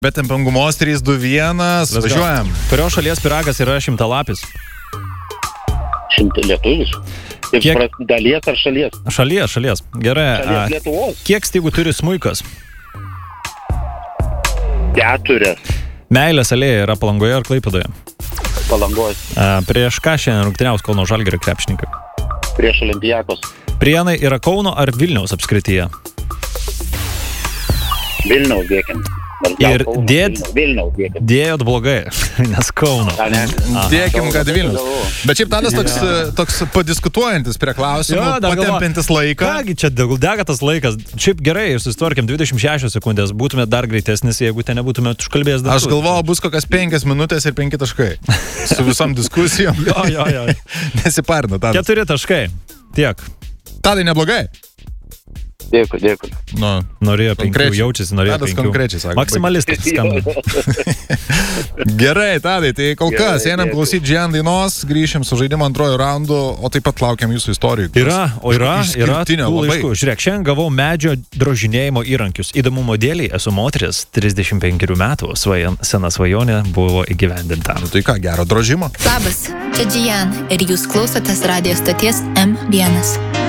Bet tempingumos 3-2-1, važiuojam. Kurio šalies piragas yra šimtalapis? Lietuvis. Kiek... Dalies ar šalies? Šalies. Gerai. Šalies Lietuvos. Kiek stygų turi smuikas? 4. Meilės alėja yra Palangoje ar Klaipėdoje? Palangoje. Prieš ką šiandien rungtyniaus Kauno Žalgirio krepšininkai? Prieš Olimpiakos. Prienai yra Kauno ar Vilniaus apskrityje? Vilniaus dėkim. Ir dėjot blogai, nes Kauno. Dėkim, kad Vilnius. Bet šiaip Tadas toks padiskutuojantis prie klausimų, patempintis laiką. Kągi, čia dega tas laikas. Šiaip gerai, susitvarkėm 26 sekundės, būtume dar greitesnis, jeigu ten nebūtume užkalbėjęs dar. Aš galvoju, bus kokias 5 minutės ir 5 taškai. Su visom diskusijom. Jo. Nesiparina, Tadas. 4 taškai. Tiek. Tadai neblogai. Dėkui. Norėjo 5, jaučiasi, norėjo 5. Konkrečiai, sako. Maksimalistas skambina. Gerai, Tadai, tai kol kas einam klausyti Džian dainos, grįšim su žaidimo antrojo raundu, o taip pat laukiam jūsų istorijų. Yra tų laiškų. Žiūrėk, šiandien gavau medžio drožinėjimo įrankius. Įdomumo dėliai esu moteris, 35 metų, sena svajonė buvo įgyvendinta. Tai ką, gero drožimo? Labas, čia Džian ir jūs klausotės radijo stoties M1.